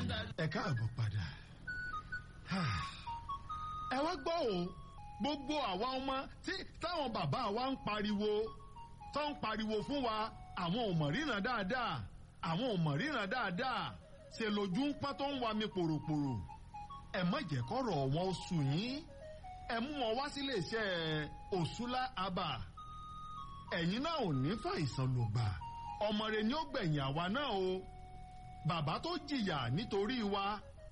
ẹ káàbọ̀ padà. ẹ wá gbọ́ o gbogbo àwa ọmọ táwọn bàbá wa ń pariwo fún wa àwọn ò mọ̀ ríran dáadáa ṣe lójú ń pọ́n tó ń wa mi pòròpòrò. ẹ má jẹ́ kọ́rọ̀ wọn ó sú yín ẹ mú wọn wá sílé iṣẹ́ Òṣùlá Abà. ẹ̀yin náà ò ní fàìsàn lògbà ọmọ rẹ ni ó gbẹ̀yìn àwa náà o. bàbá tó jìyà nítorí wa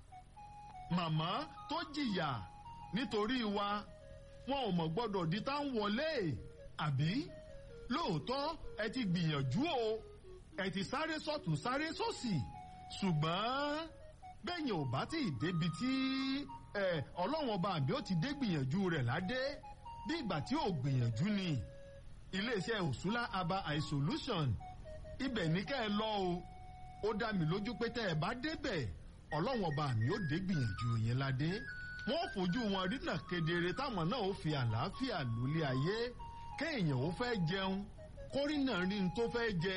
màmá tó jìyà nítorí wa wọn ò mọ̀ gbọ́dọ̀ di tá ń wọlé àbí lóòótọ́ ẹ ti gbìyànjú o ẹ ti sáré sọ́tún sáré sósì ṣùgbọ́n bẹ́yìn ò bá tí ì débi tí ọlọ́wọ́n ọba àbí ó ti dé gbìyànjú rẹ̀ ládé bí ìgbà tí ò gbìyànjú ni. iléeṣẹ́ Òṣùlá Abà Eye Solution ibẹ̀ ní kẹ́ ẹ lọ o ó dá mi lójú pé tẹ́ ẹ bá débẹ̀ ọlọ́wọ́n ọba àmì ó dé gbìyànjú yẹn ládé wọ́n fojú wọn rínà kedere táwọn náà ó fi àlàáfíà lólé ayé kéèyàn ó fẹ́ jẹun kórìnà rí n tó fẹ́ jẹ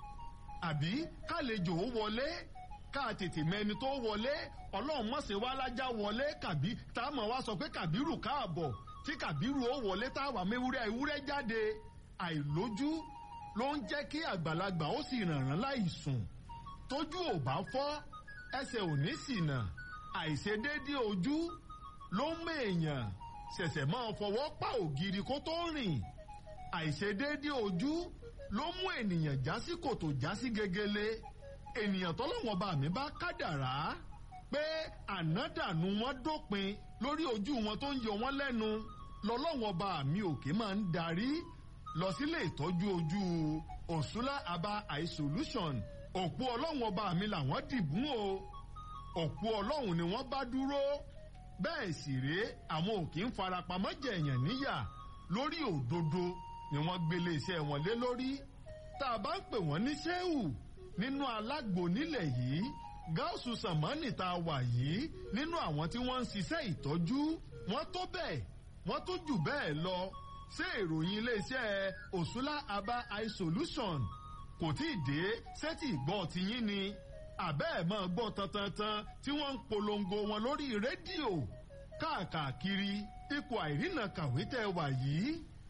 àbí kálejò ó wọlé ká tètè mẹni tó wọlé ọlọ́run mọ̀sẹ̀ wá lájà wọlé kàbí táwọn wá sọ pé kàbírù káàbọ̀ tí kàbírù ó wọlé táwa mẹ́wúrẹ́ ewúrẹ́ jáde àìlójú ló ń jẹ́ kí àgbàlagbà ó sì rànràn láì sùn tójú ò bá fọ́ ẹsẹ̀ ò ní ṣìnà àìṣedéédé ojú ló ń mèèyàn ṣẹ̀ṣẹ̀ máa fọwọ́ pa ògiri kó tó rìn àìṣedéédé ojú ló mú ènìyàn já sí kòtò já sí gegele ènìyàn tọ́lọ́wọ́n bá mi bá kádàrá pé ànádànù wọn dópin lórí ojú wọn tó ń yọ wọn lẹ́nu lọ́lọ́wọ́n bá mi òkè máa ń darí lọ sílé ìtọ́jú ojú Òṣùlá Abà Eye Solution òpó ọlọ́run ọba mi làwọn dìbùn o òpó ọlọ́run ni wọ́n bá dúró bẹ́ẹ̀ sì rèé àwọn ò kì í farapamọ́ jẹ̀yàn níyà lórí òdodo ni wọ́n gbélé iṣẹ́ wọn lé lórí tá a bá ń pè wọ́n ní ṣéwù nínú alágbo nílẹ̀ yìí gáúsù sàmánì tá a wà yìí nínú àwọn tí wọ́n ń ṣiṣẹ́ ìtọ́jú wọ́n tó bẹ́ẹ̀ wọ́n tó jù bẹ́ẹ̀ lọ ṣé ìròyìn iléeṣẹ́ Òṣùlá Abà Eye Solution kò tí ì dé sétí ìgbọ́ tiyín ni àbẹ́ ẹ̀ máa gbọ́ tantantan tí wọ́n ń polongo wọn lórí rédíò káàkiri ipò àìrìnà kàwé tẹ́ wà yìí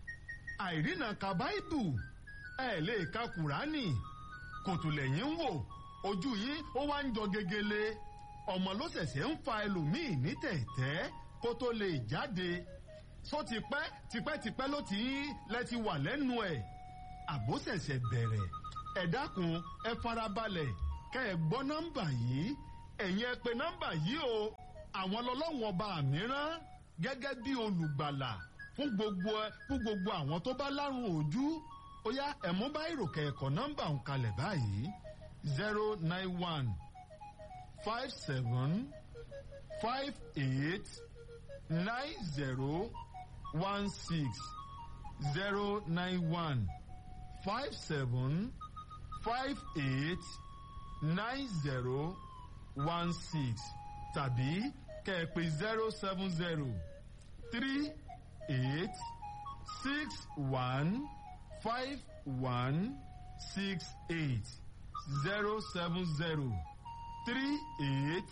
àìrìnà ka báìbù ẹ̀ lè ka kùránì kòtùlẹ̀yìn ń wò ojú yín ó wá ń jọ gegele ọmọ ló ṣẹ̀ṣẹ̀ ń fa ẹlòmíì ní tẹ̀tẹ́ kó tó lè jáde só tipẹ́ ló ti lẹ́ti wà lẹ́nu ẹ̀ àbó ṣẹ̀ṣẹ̀ bẹ̀rẹ̀ ẹ dákun ẹ farabalẹ̀ kẹ́ ẹ gbọ́ nọ́mbà yìí ẹ̀yin ẹ pè nọ́mbà yìí o àwọn lọ́lọ́wọ́n ọba mìíràn gẹ́gẹ́ bí olùgbàlà fún gbogbo àwọn tó bá lárùn ojú ó yá ẹ̀mú bá ìròkè ẹ̀kọ́ nọ́mbà ń kalẹ̀ báyìí 091 57 58 90 16 091 57 58 90 16 tàbí kẹ̀pẹ̀ 070 38 61 51 68 070 38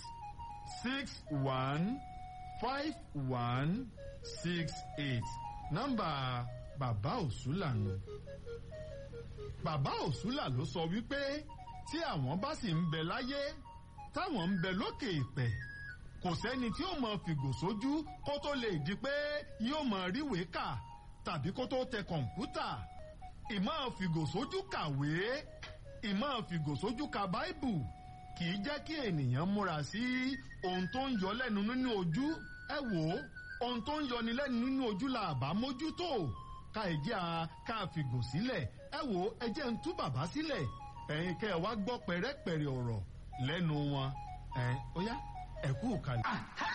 61 51 68 nọ́mbà bàbá Òṣùlá nù. bàbá Òṣùlá ló sọ wípé tí àwọn bá sì ń bẹ láyé táwọn ń bẹ lókè ìpẹ̀ kò sẹ́ni tí ó mọ fìgò sójú kó tó lè di pé yóò mọ ríwèé kà tàbí kó tó tẹ kọ̀ǹpútà ìmọ̀ fìgò sójú kàwé ìmọ̀ fìgò sójú ka báìbù kì í jẹ́ kí ènìyàn múra sí ohun tó ń yọ lẹ́nu nínú ojú ẹ wò ó ohun tó ń yọni lẹ́nu nínú ojú la àbá mójútó ká ẹ̀jẹ̀ ká fìgò sílẹ̀ ẹ wò ó ẹjẹ́ ń tú bàbá sílẹ̀ ẹ̀yin kẹ́ ẹ wá gbọ́ pẹ̀rẹ́pẹ̀rẹ́ ọ̀rọ̀ lẹ́nu wọn ó yá ẹ kú kalẹ̀.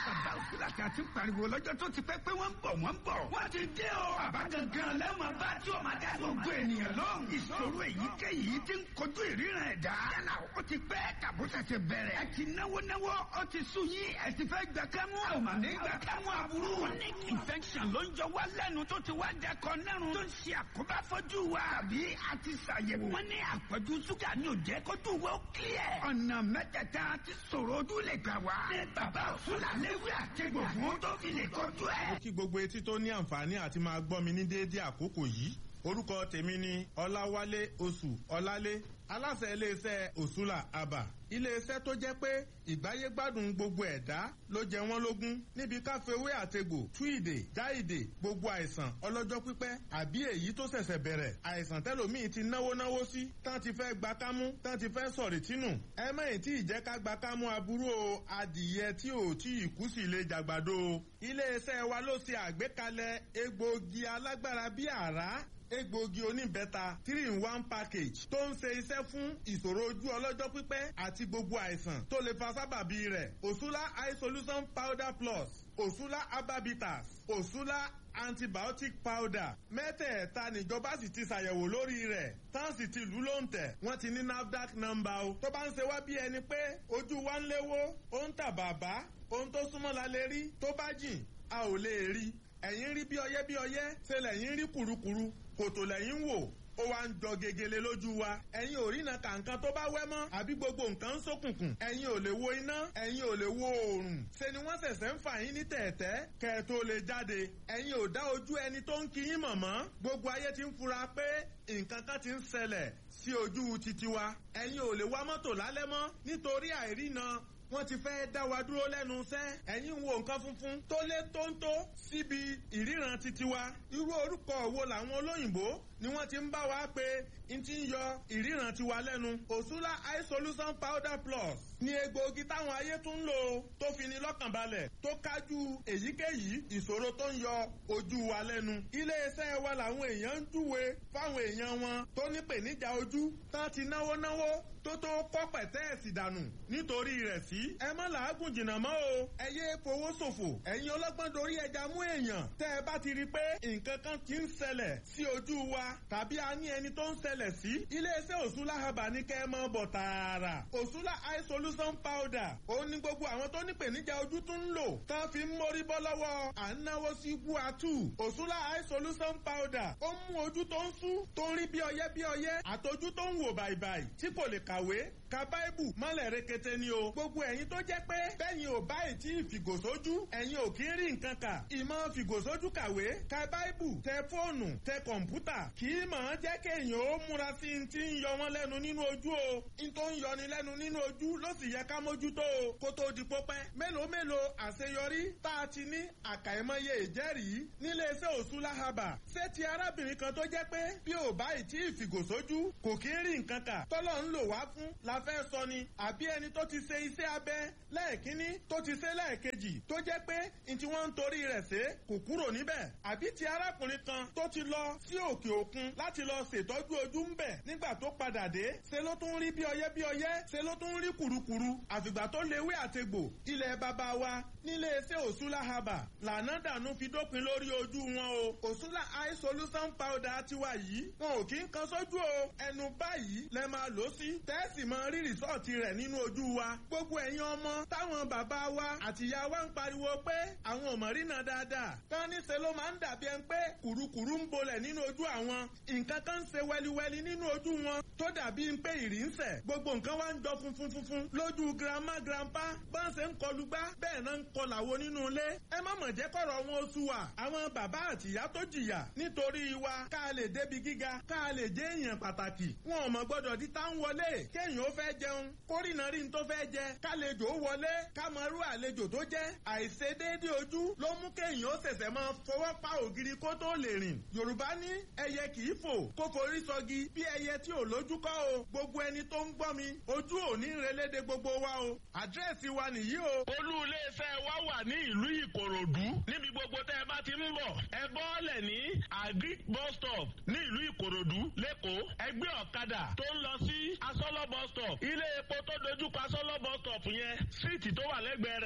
bàbá òṣùlà tí a ti pariwo lọ́jọ́ tó ti pẹ́ pé wọ́n ń bọ̀. wọ́n ti dé o. bàbá gangan lẹ́wọ̀n bá tí o máa dá gbogbo ènìyàn lóhùn. ìṣòro èyíkéyìí ti ń kojú ìríran ẹ̀dá. yálà ó ti pẹ́ tàbó ṣẹ̀ṣẹ̀ bẹ̀rẹ̀. ẹ ti náwó ó ti sú yín. ẹ ti fẹ́ gbà kámú. àwọn màmí gbà kámú aburú. chronic infection ló ń jọ wá lẹ́nu tó ti wá dẹkọ nẹ́rùn. tó ń ṣe àkóbá fojú wa. àbí a ti ṣàyẹ̀wò. wọ́n ní àpọ̀jù ṣúgà ní òjẹ́ kójú wa ó kílẹ̀. ọ̀nà mẹ́tẹ̀ẹ̀ta ti ṣòro ojú lè gbà wá. ní bàbá òṣùlà léwé àtẹ̀gbò fún tó fi lè kọjú ẹ̀. mo kí gbogbo etí tó ní àǹfààní àti máa gbọ́ mi ní déédéé àkókò yìí. orúkọ tèmi ni ọláwálé oṣù ọlálé, aláṣẹ iléeṣẹ́ òṣùlà àbà. iléeṣẹ́ tó jẹ́ pé ìgbáyégbádùn gbogbo ẹ̀dá ló jẹ wọ́n lógún níbi káfíwé àtegbò tú ìdè já ìdè gbogbo àìsàn ọlọ́jọ́ pípẹ́ àbí èyí tó ṣẹ̀ṣẹ̀ bẹ̀rẹ̀ àìsàn tẹ́lòmíì ti náwó sí tán ti fẹ́ gba kámú tán ti fẹ́ sọ̀rì tínú. ẹ mẹ́yìn tí ìjẹ́ ká gba kámú aburú o, adìyẹ tí ò tí ì kú sí lè jàgbàdo o. iléeṣẹ́ wa ló ṣe àgbékalẹ̀ egbòogi alágbára bíi àrá, egbòogi oníbẹ́ta 3-in-1 package tó ń ṣe iṣẹ́ fún ìṣòro ojú ọlọ́jọ́ pípẹ́ àti gbogbo àìsàn tó lè fa sábàbí rẹ̀. òṣùlá eye solution powder plus, òṣùlá herbabitas, òṣùlá antibiotic powder. mẹ́tẹ̀ẹ̀ta níjọba sì ti ṣàyẹ̀wò lórí rẹ̀ tán sì ti lù lóǹtẹ̀. wọ́n ti ní NAFDAC number o. tó bá ń ṣe wá bí ẹni pé ojú wa ń léwó, ó ń tà bàbá, ohun tó súnmọ́ la lè rí, tó bá jìn a ò lè rí. ẹ̀yin rí bí ọyẹ́ ṣe lẹ́yìn rí kùrukùru, kòtò lẹ́yìn wò, ó wá ń jọ gegele lójú wa. ẹ̀yin ò rína kàǹkan tó bá wẹ́ mọ́, àbí gbogbo nǹkan ń ṣókùnkùn. ẹ̀yin ò lè wo iná, ẹ̀yin ò lè wo oòrùn. ṣe ni wọ́n ṣẹ̀ṣẹ̀ ń fà yín ní tẹ̀ẹ̀tẹ́ kẹ́ ẹ tó lè jáde. ẹ̀yin ò dá ojú ẹni tó ń kí yín mọ̀ mọ́. gbogbo ayé ti ń fura pé nǹkan kan ti ń ṣẹlẹ̀ sí ojú titi wa. ẹ̀yin ò lè wá mọ́tò lálẹ́ mọ́ nítorí àìrína. wọ́n ti fẹ́ dá wa dúró lẹ́nu iṣẹ́. ẹ̀yin wo nǹkan funfun tó lé tóńtó síbi ìríran titi wa. irú orúkọ wo làwọn olóyìnbó ni wọ́n ti ń bá wa pé n ti ń yọ ìríran tiwa lẹ́nu. òṣùlá eye solution powder plus ni egbòogi táwọn ayé tún ń lò tó fi ni lọ́kàn balẹ̀ tó kájú èyíkéyìí ìṣòro tó ń yọ ojú wa lẹ́nu. iléeṣẹ́ wa làwọn èèyàn ń júwe fáwọn èèyàn wọn tó nípèníjà ojú tán ti náwó tó tó kọ́ pẹ̀tẹ́ẹ̀sì dànù nítorí rẹ̀ sí. ẹ má làágùn jìnnà mọ́ o. ẹ yé fowó ṣòfò. ẹ̀yin ọlọ́gbọ́n dorí ẹja mú èèyàn. tẹ́ ẹ bá ti rí i pé nǹkan kan ti ń ṣẹlẹ̀ sí ojú wa tàbí a ní ẹni tó ń ṣẹlẹ̀ sí. iléeṣẹ́ òṣùlá herbal ní kẹ́ ẹ mọ́ bọ̀ tààrà. òṣùlá eye solution powder ó ní gbogbo àwọn tó nípèníjà ojú tún ń lò tán fi ń mórí bọ́ lọ́wọ́ à ń náwó sí guatu. òṣùlá eye solution powder ó mú ojú tó ń sú tó ń rí bí ọyẹ́ àtọjú tó ń wò bàìbàì tí kò lè kàwé ka báíbù mọ́lẹ̀ rekete ni o. gbogbo ẹ̀yin tó jẹ́ pé bẹ́yìn ò báyìí tí ìfìgòsójú ẹ̀yin ò kí ń rí nǹkan kà. ìmọ̀ fìgòsójú kàwé ka báíbù tẹ fóònù tẹ kọ̀ǹpútà kì í mọ̀ ọ́n jẹ́ kéèyàn ó múra sí i ti ń yọ wọ́n lẹ́nu nínú ojú o. n tó ń yọni lẹ́nu nínú ojú ló sì yẹ ká mójútó o kó tó di pópẹ́. mélòó àṣeyọrí tá a ti ní àkàìmọye ìjẹ́rìí níléeṣẹ́ òṣùlá herbal. ṣé ti arábìnrin kan tó jẹ́ pé bí ò báyìí tí ìfìgòsójú kò kí ń rí nǹkan kà tọ́lọ́ ń lò wá fún la fẹ́ sọ ni, àbí ẹni tó ti ṣe iṣẹ́ abẹ lẹ́ẹ̀kínní tó ti ṣe lẹ́ẹ̀kejì tó jẹ́ pé n tí wọ́n ń torí rẹ̀ ṣe kò kúrò níbẹ̀, àbí ti arákùnrin kan tó ti lọ sí òkè òkun láti lọ ṣètọ́jú ojú ń bẹ̀ nígbà tó padà dé ṣe ló tún rí bí ọyẹ́ ṣe ló tún rí kùrukùru àfìgbà tó léwé àtegbò. ilẹ̀ bàbá wa nílé iṣẹ́ òṣùlá herbal lànà dànù fi dópin lórí ojú wọn o. òṣùlá eye solution powder tiwa yìí wọn ò kí ń kan sójú o, ẹnu báyìí lẹ máa lò sí tẹ́sì máa rí rìsọ́ọ̀tì rẹ̀ nínú ojú wa. gbogbo ẹ̀yin ọmọ táwọn bàbá wa àtìyá wa ń pariwo pé àwọn ò mọ̀ rínà dáadáa tán níṣe ló máa ń dàbí ẹni pé kùrukùru ń bolẹ̀ nínú ojú àwọn, nǹkan kan ń ṣe wẹliwẹli nínú ojú wọn tó dàbí pé ìrì ń sẹ̀, gbogbo nǹkan wá ń jọ funfun lójú grandma grandpa bá ń ṣe ń kọlu gbá bẹ́ẹ̀ náà ń kọlàwo nínú ilé. ẹ má mọ̀ jẹ́ kọ̀rọ̀ wọn oṣù wa àwọn bàbá àtìyá tó jìyà nítorí wa ká lè débi gíga ká lè jẹ́ èèyàn pàtàkì. wọn ò mọ̀ gbọ́dọ̀ di tá ń wọlé kéèyàn ó fẹ́ jẹun kórìnà rí n tó fẹ́ jẹ kálejò wọlé ká mọ irú àlejò tó jẹ́. àìṣedéédé ojú ló mú kéèyàn ó ṣẹ̀ṣẹ̀ máa fọwọ́ pa ògiri kó tó lè rìn. yorùbá ní ẹyẹ kì í fò kó forí sọgi bí ẹyẹ tí ò lójú kọ́ o. gbogbo ẹni tó ń gbọ́ mi ojú ò ní relédè gbogbo wa o. àdírẹ́sì wa nìyí o. olú iléeṣẹ́ wa wà ní ìlú ìkòròdú níbi gbogbo tẹ́ ẹ bá ti ń bọ̀ ẹ bọ́ọ̀lẹ̀ ní agric bus stop ní ìlú ìkòròdú lẹ́kọ̀ọ́ ẹgbẹ́ ọ̀kadà tó ń lọ sí asọ́lọ́ bus stop ilé epo tó dojúkọ asọ́lọ́ bus stop yẹn síìtì tó wà lẹ́gbẹ̀ẹ́ rẹ̀ ó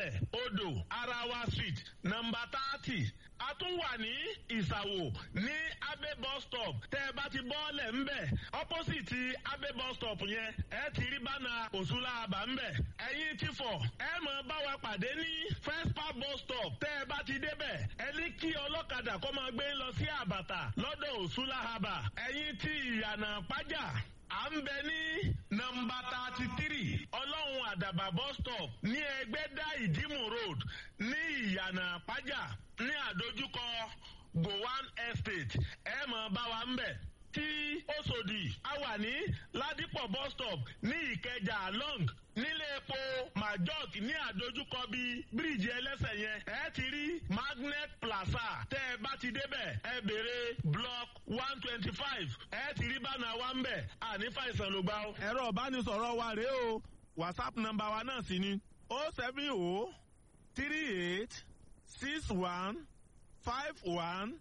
ìgòdò Arawa street number 30. A tún wà ní Ìsàwò ní Abe bus stop. Tẹ́ ẹ bá ti bọ́ọ̀lẹ̀ ńbẹ̀ opposite Abe bus stop yẹn ẹ ti rí bánà Òṣùlá Àbà ńbẹ̀. Ẹ̀yin ti fọ̀ ẹ mọ̀ bá wa pàdé ní First Park bus stop. Tẹ́ ẹ bá ti débẹ̀ ẹ ní kí ọlọ́kadà kó máa gbé lọ sí Àbàtà lọ́dọ̀ Òṣùlá Àbà. Ẹ̀yin ti Ìyànà Pájà à ń bẹ ní nọ́mbà 33 Ọlọ́run Àdàbà bus stop ní Ẹgbẹ́dá Ìdímù road ní Ìyànà Pájà ní àdójúkọ Gowan Estate ẹ máa bá wa ń bẹ̀. Tí Òṣòdì a wà ní Ládìpọ̀ bus stop ní Ìkẹjà long nílé epo Majok ní àdójúkọ bíi bíríìjì ẹlẹ́sẹ̀ yẹn ẹ ti rí Magnet Plaza. Tẹ́ ẹ bá ti débẹ̀ ẹ béèrè block 125 ẹ ti rí bánà wa ń bẹ̀ àní fàìsàn ló gbà ó. Ẹ̀rọ ìbánisọ̀rọ̀ wa rèé o WhatsApp nọ́mbà wa náà sì ni 070 38 61 51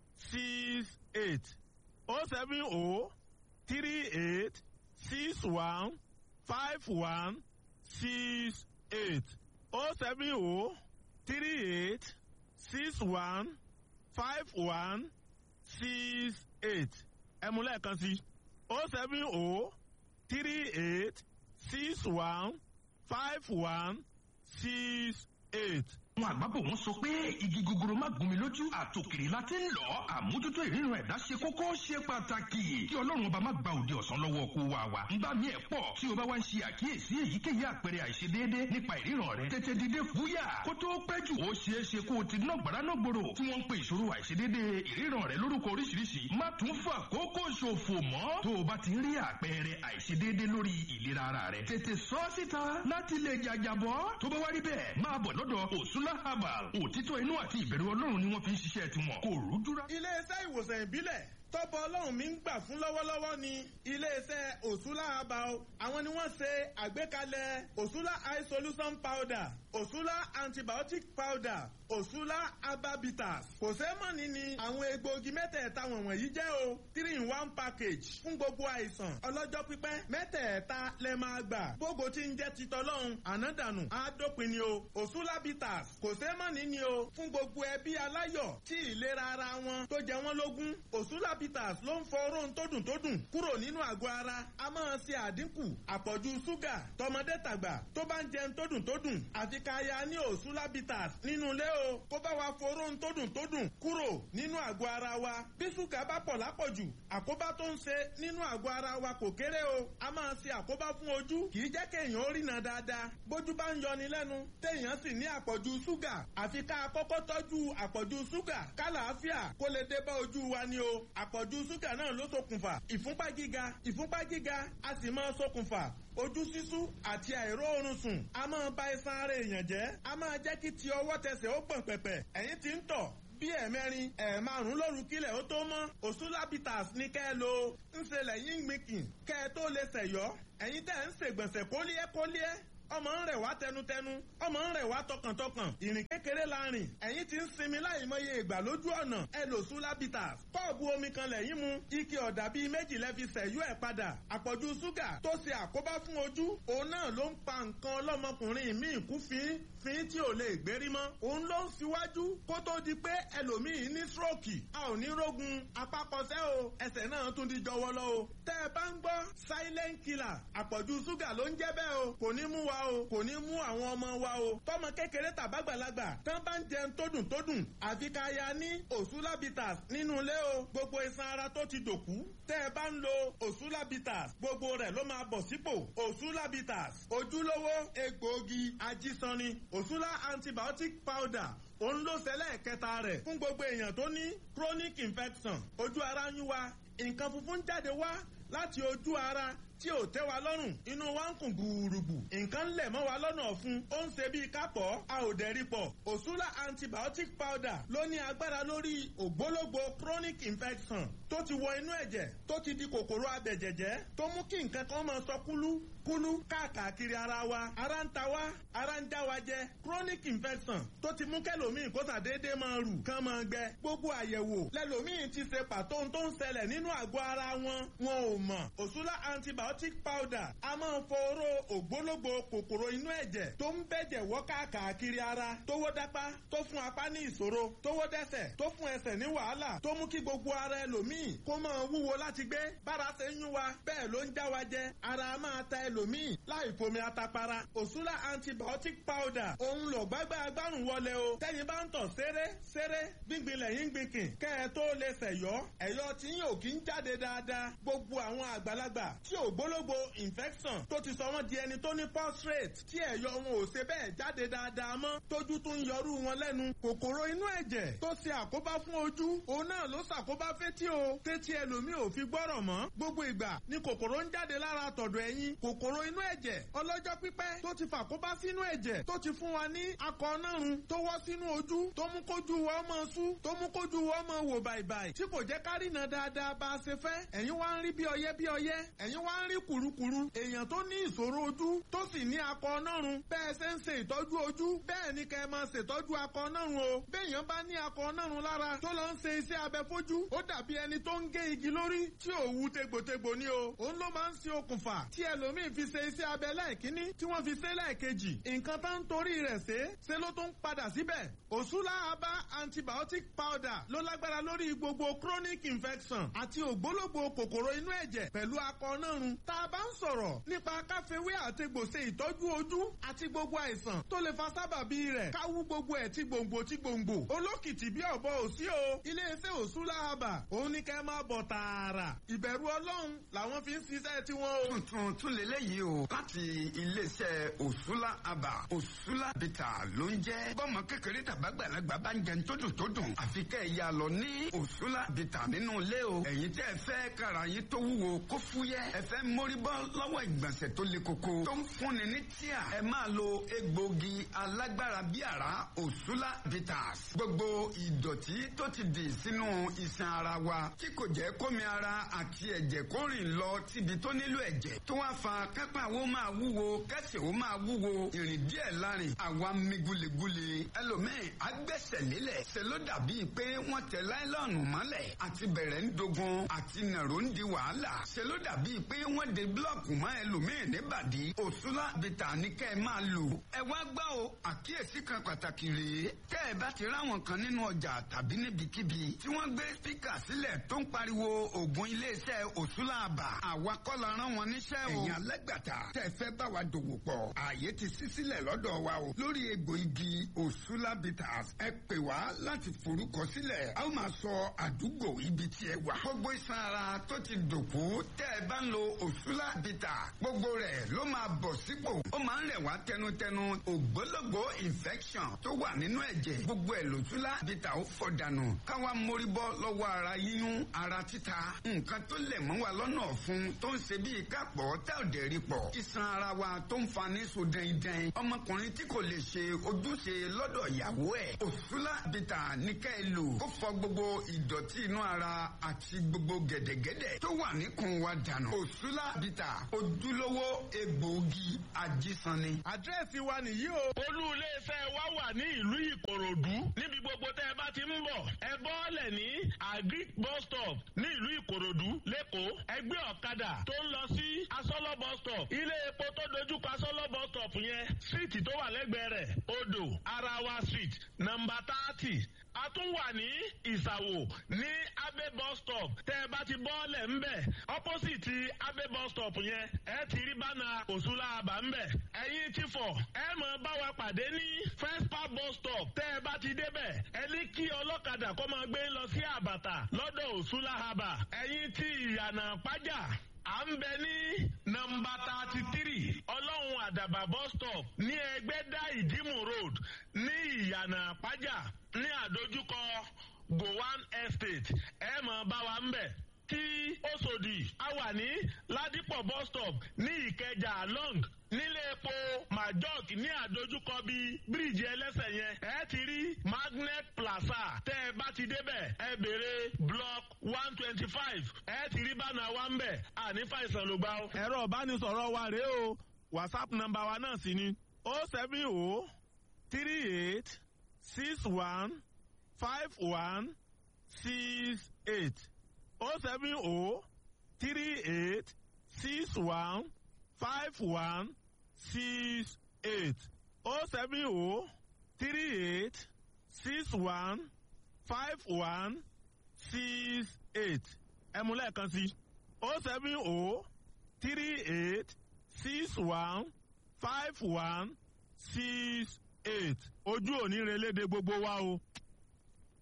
68 070 38 61 51 68 070 38 61 51 68. Ẹ mú lẹ́ẹ̀kan sí 070 38 61 51 68. Àwọn àgbàbọ̀ wọn sọ pé igi gogoro má gún mi lójú àtòkèrè la ti ń lọ àmójútó ìríran ẹ̀dá ṣe kókó ṣe pàtàkì kí Ọlọ́run ọba má gba òde ọ̀sán lọ́wọ́ kó wa wá. Ńgbà mí ẹ̀ pọ̀ tí o bá wá ń ṣe àkíyèsí èyíkéyìí àpẹẹrẹ àìṣedéédé nípa ìríran rẹ tètè dìde fúyà kó tó pẹ́ jù ó ṣeé ṣe kó o ti ná gbàrà náà gbòòrò tí wọ́n ń pe ìṣòro àìṣedéédé ìríran rẹ lórúkọ oríṣiríṣi má tún fà kókó ṣòfò mọ́ tó o bá ti rí àpẹẹrẹ àìṣedéédé lórí ìlera ara rẹ tètè sọ síta láti lè jàjàbọ́ tó bá wá rí bẹ́ẹ̀ máa bọ̀ lọ́dọ̀ Òṣùlá Herbal òtítọ́ inú àti ìbẹ̀rù Ọlọ́run ni wọ́n fi ń ṣiṣẹ́ tiwọn kò rújúra. Ilé-iṣẹ́ ìwòsàn ìbílẹ̀ tọ́pọ̀ Ọlọ́run mi ń gbà fún lọ́wọ́lọ́wọ́ ni ilé-iṣẹ́ Òṣùlá Herbal. Àwọn ni wọ́n ṣe àgbékalẹ̀ Òṣùlá eye solution powder, Òṣùlá antibiotic powder, Òṣùlá herbal bitters. Kò sẹ́mọ̀nì ni àwọn egbòogi mẹ́tẹ̀ẹ̀ta wọ̀nyí jẹ́ o 3-in-1 package fún gbogbo àìsàn ọlọ́jọ́ pípẹ́. Mẹ́tẹ̀ẹ̀ta lẹ máa gbà gbogbo tí ń jẹ́ titọ́lọ́run ànádànù àádópin ni o. Òṣùlá bitters kò sẹ́mọ̀nì ni o fún gbogbo ẹbí aláyọ̀ tí ìlera ara wọn tó jẹ wọ́n lógún. Òṣùlá bitters ló ń fọ oró tó dùn kúrò nínú àgọ́ ara. A máa ṣe àdínkù àpọ̀jù ṣúgà tọmọdé tàgbà tó bá ń jẹun tó dùn àfi ká ya ní Òṣùlá bitters nínú ilé o kó bá wa fọ oró tó dùn kúrò nínú àgọ́ ara wa. Bí ṣúgà bá pọ̀ lápọ̀jù àkóbá tó ń ṣe nínú àgọ́ ara wa kò kéré o. A máa ṣe àkóbá fún ojú kì í jẹ́ kéèyàn ó rìnà dáadáa. Bójú bá ń yọni lẹ́nu téèyàn sì ní àpọ̀jù ṣúgà àfi ká kọ́kọ́ tọ́jú àpọ̀jù ṣúgà kálàáfíà kó lè dé bá ojú wa ni o. Àpọ̀jù ṣúgà náà ló ṣokùnfà ìfúnpá gíga a sì máa ṣokùnfà ojú sísú àti àìróorun sùn. A máa ba iṣan ara èèyàn jẹ́. A máa jẹ́ kí ti ọwọ́ tẹsẹ̀ ó gbọ̀n pẹ̀pẹ̀. Ẹ̀yin ti ń tọ̀ bí ẹ̀mẹrin ẹ̀ẹ̀márùn lóru kílẹ̀ ó tó mọ́. Òṣùlá bitters ní kẹ́ ẹ lo ń ṣe lẹ́yìn gbìnkìn kẹ́ ẹ tó lè ṣẹ̀yọ́. Ẹ̀yin tẹ́ ń ṣègbọ̀nsẹ̀ kólíẹ́ ọmọ ń rẹ̀ wá tẹnutẹnu ọmọ ń rẹ̀ wá tọkàntọkàn ìrìn kékeré la rìn ẹ̀yin ti ń sinmi láìmọye ìgbà lójú ọ̀nà ẹ lò Òṣùlá bitters kọ́ọ̀bù omi kan lẹ́yìn mu ike ọ̀dà bíi méjì lẹ́fi ṣẹ̀yú ẹ̀ padà àpọ̀jù ṣúgà tó ṣe àkóbá fún ojú òun náà ló ń pa nǹkan ọlọ́mọkùnrin míì kú fín tí ò lè gbérí mọ́ òun ló ń síwájú kó tó di pé ẹlòmíì ní stroke a ò ní rógun apákọsẹ́ o ẹsẹ̀ náà tún di jọwọ́lọ́ o tẹ́ ẹ bá ń gbọ́ silent killer àpọ̀jù ṣúgà ló ń jẹ́ bẹ́ẹ̀ o kò ní mú wa o kò ní mú àwọn ọmọ wa o tọmọ kékeré tàbágbàlagbà tán bá ń jẹun tó dùn àfi ká ya ní Òṣùlá bitters nínú ilé o gbogbo iṣan ara tó ti dòkú tẹ́ ẹ bá ń lo Òṣùlá bitters gbogbo rẹ̀ ló máa bọ̀ sípò Òṣùlá bitters ojúlówó egbòogi ajísanni Òṣùlá antibiotic powder òun ló ṣẹlẹ̀ kẹta rẹ̀ fún gbogbo èèyàn tó ní chronic infection ojú ara ń yún wa nǹkan funfun jáde wá láti ojú ara tí ò tẹ́ wa lọ́rùn inú wa ń kùn gbùrùgbù nǹkan lẹ̀ mọ́ wa lọ́nà ọ̀fun ó ń ṣe bíi kápọ̀ a ò dẹ̀rí pọ̀ Òṣùlá antibiotic powder ló ní agbára lórí ògbólógbò chronic infection tó tó ti wọ inú ẹ̀jẹ̀ tó ti di kòkòrò abẹ̀jẹ̀jẹ̀ tó mú kí nǹkan kan máa sọ kúlú káàkiri ara wa, ara ń ta wá, ara ń já wa jẹ, chronic infection tó ti mú kẹlòmíì kó sàdédé máa rù kán máa gbẹ. Gbogbo àyẹ̀wò lẹlòmíì ti ṣe pàtó ohun tó ń ṣẹlẹ̀ nínú àgọ́ ara wọn ò mọ̀. Òṣùlá antibiotic powder a máa foró ògbólógbò kòkòrò inú ẹ̀jẹ̀ tó ń bẹ̀jẹ̀ wọ́ káàkiri ara, tó wó dápá, tó fún apá ní ìṣòro, tó wó dẹ́sẹ̀, tó fún ẹsẹ̀ ní wàhálà, tó mú kí gbogbo ara ẹlòmíì kó máa wúwo láti gbé. Bára ṣe ń yún wa bẹ́ẹ̀ ló ń já wa jẹ, ara máa ta ẹlòmíì láì fomi atapara. Òṣùlá antibiotic powder òun lò gbágbá agbárùn wọlé o. Tẹ́yin bá ń tọ̀ ṣeré gbíngbin lẹ́yìn gbìnkìn kẹ́ ẹ tó lè ṣẹ̀yọ́. Ẹ̀yọ́ tí yín ò kí ń jáde dáadáa. Gbogbo àwọn àgbàlagbà tí ògbólógbò infection tó ti sọ wọ́n di ẹni tó ní prostate tí ẹ̀yọ́ wọn ò ṣe bẹ́ẹ̀ jáde dáadáa mọ́, tójú tún ń yọrú wọn lẹ́nu. Kòkòrò inú ẹ̀jẹ̀ tó ṣe àkóbá fún ojú, òun náà ló ṣàkóbá fétí o. Tétí ẹlòmíì ò fi gbọ́rọ̀ mọ́. Gbogbo ìgbà ni kòkòrò ń jáde lára tọ̀dọ̀ ẹ̀yìn. Kòkòrò inú ẹ̀jẹ̀ ọlọ́jọ́ pípẹ́ tó ti fàkóbá sínú ẹ̀jẹ̀ tó ti fún wa ní akọ̀ọ́nárun tó wọ́ sínú ojú tó mú kójú wa ọmọ sú tó mú kójú wa ọmọ wò bàìbàì tí kò jẹ́ ká rína dáadáa bá a ṣe fẹ́. Ẹ̀yin wá ń rí bí ọyẹ́ ẹ̀yin wá ń rí kùrukùru. Èèyàn tó ní ìṣòro ojú tó sì ní akọ̀ọ́nárun bẹ́ẹ̀ ṣe ń ṣe ìtọ́jú ojú bẹ́ẹ̀ ni kẹ́ ẹ máa ṣètọ́jú akọ̀ọ́nárun o. Béèyàn bá ní akọ̀ọ́nárun lára tó lọ ń ṣe iṣẹ́ abẹ fójú, ó dàbí ẹni tó ń gé igi lórí tí ò wú tegbòtegbò ni o. Òun ló máa ń ṣe okùnfà tí ẹlòmíì fi ṣe iṣẹ́ abẹ lẹ́ẹ̀kínní tí wọ́n fi ṣe lẹ́ẹ̀kejì. Nǹkan tó ń torí rẹ̀ ṣe ló tó ń padà síbẹ̀. Òṣùlá Aba antibiotic powder ló lágbára lórí gbogbo chronic infection àti ògbólógbò kòkòrò inú ẹ̀jẹ̀ pẹ̀lú akọ̀ọ́nárun. Tá a bá ń sọ̀rọ̀ nípa káfíwé àtegbò ṣe ìtọ́jú ojú àti gbogbo àìsàn tó lè fa sábàbí rẹ̀, káwú gbogbo ẹ̀ tí gbòǹgbò. Olókìtì bí ọ̀bọ òsí o. Ilé-iṣẹ́ Òṣùlá Aba òun ní kẹ́ máa bọ̀ tààrà. Ìbẹ̀rù Ọlọ́run làwọn fi ń ṣiṣẹ́ tiwọn o. Tuntun tún lélẹ́yìí o láti ilé-iṣẹ́ Òṣùlá Aba. Òṣùlá Bitter ló ń jẹ́. Bọ́mọ kékeré tàbágbàlagbà bá ń jẹun tó dùn àfi kẹ́ ẹ̀ yà lọ ní Òṣùlá Bitter nínú ilé o. Ẹ̀yin tẹ́ ẹ fẹ́ kára yín tó wúwo kó fúyẹ́. Ẹ fẹ́ mórí bọ́ lọ́wọ́ ìgbọ̀nsẹ̀ tó le koko tó ń fúnni ní tíà. Ẹ máa lo egbògi alágbára bí àrá Òṣùlá Bitters. Gbogbo ìdọ̀tí tó ti dì sínú iṣan ara wa tí kò jẹ́ kómi ara àti ẹ̀jẹ̀ kó rìn lọ síbi tó nílò ẹ̀jẹ̀ tó wá fa kápá wo máa wúwo kẹ́sẹ̀ ó máa wúwo ìrìn díẹ̀ lárin àwa mi gulegule. Ẹlòmíì agbẹ́sẹ̀ lélẹ̀ ṣe ló dàbí pé wọ́n tẹ láìlọ́ọ̀nù mọ́lẹ̀ àti bẹ̀rẹ̀ ń dogun àti nàró ń di wàhálà. Ṣe ló dàbí pé wọ́n de búlọ̀kù mọ́ ẹlòmíì níbàdí. Òṣùlá Bitter ní kẹ́ ẹ máa lò. Ẹ wá gbọ́ o, àkíyèsí kan pàtàkì rèé. Tẹ́ ẹ bá ti ráwọn kan nínú ọjà tàbí níbikíbi tí wọ́n gbé spíkà sílẹ̀ tó ń pariwo ògùn iléeṣẹ́ Òṣùlá Aba, àwa kọ́ la rán wọn níṣẹ́ o. Ẹ̀yin alẹ́gbàtà tẹ́ ẹ fẹ́ bá wa dòwò pọ̀, ààyè ti ṣí sílẹ̀ lọ́dọ̀ wa o. Lórí egbò igi Òṣùlá Bitters, ẹ pè wá láti forúkọ sílẹ̀. A ó máa sọ àdúgbò ibi tí ẹ wà. Gbogbo iṣan ara tó ti dòkú tẹ́ ẹ bá ń lo Òṣùlá Bitter, gbogbo rẹ̀ ló máa bọ̀ sípò. Ó máa ń rẹ̀ wá tẹnutẹnu ògbólógbò infection tó wà nínú ẹ̀jẹ̀. Gbogbo ẹ̀ l'Òṣùlá Bitter ó fọ̀ dànù. Káwa mórí bọ́ lọ́wọ́ ara yíyún, ara títa, nǹkan tó lẹ̀ mọ́ wa lọ́nà ọ̀fun tó ń ṣe bíi kápọ̀ tá ò dẹ̀ rí pọ̀. Iṣan ara wa tó ń fa ní so dẹ́ndẹ́n. Ọmọkùnrin tí kò lè ṣe ojúṣe lọ́dọ̀ ìyàwó ẹ̀. Òṣùlá Bitter ní ká ẹ lò. Ó fọ gbogbo ìdọ̀tí inú ara àti gbogbo gẹ̀dẹ̀gẹ̀dẹ̀ tó wà níkùn wa dànù. Òṣùlá Bitter ojúlówó egbòogi ajísanni. Àdírẹ́sì wa nìyí o. Olú iléeṣẹ́ wa wà ní ìlú Ìkòròdú. Níbi gbogbo tẹ́ ẹ bá ti ń bọ̀, ẹ bọ́ọ̀lẹ̀ ní Agric bus stop ní ìlú Ìkòròdú lẹ́kọ̀ọ́. Ẹgbẹ́ ọ̀kadà tó ń lọ sí Asọ́lọ́ bus stop. Ilé epo tó dojúkọ Asọ́lọ́ bus stop yẹn, síìtì tó wà lẹ́gbẹ̀ẹ́ rẹ̀, Odò Arawa street, nọ́mbà 30. A tún wà ní Ìsàwò ní Abe bus stop. Tẹ́ ẹ bá ti bọ́ọ̀lẹ̀ ńbẹ̀, opposite Abe bus stop yẹn, ẹ ti rí bánà Òṣùlá Aba ńbẹ̀. Ẹ̀yin ti fọ̀, ẹ máa bá wa pàdé ní First Park bus stop. Tẹ́ ẹ bá ti débẹ̀, ẹ ní kí ọlọ́kadà kó máa gbé lọ sí Àbàtà lọ́dọ̀ Òṣùlá Aba. Ẹ̀yin ti Ìyànà Pájà. À ń bẹ ní nọ́mbà 33 Ọlọ́run Àdàbà bus stop ní Ẹgbẹ́dá Ìdímù road ní Ìyànà Pájà ní àdójúkọ Gowan Estate. Ẹ máa bá wa ń bẹ̀. Tí Òṣòdì a wà ní Ládìpọ̀ bus stop ní Ìkẹjà long nílé epo Majok ní àdójúkọ bíi bíríìjì ẹlẹ́sẹ̀ yẹn. Ẹ ti rí Magnet Plaza. Tẹ́ ẹ bá ti débẹ̀, ẹ béèrè block 125 ẹ ti rí bánà wa ń bẹ̀ àní fàìsàn ló gbà ó. ẹ̀rọ ìbánisọ̀rọ̀ wa rèé o WhatsApp nọ́mbà wa náà sì ni 070 38 61 51 68 070 38 61 51 68 070 38 61 51 68 ẹ mú lẹ́ẹ̀kan sí 070 38 61 51 68 ojú òní relédè gbogbo wa o.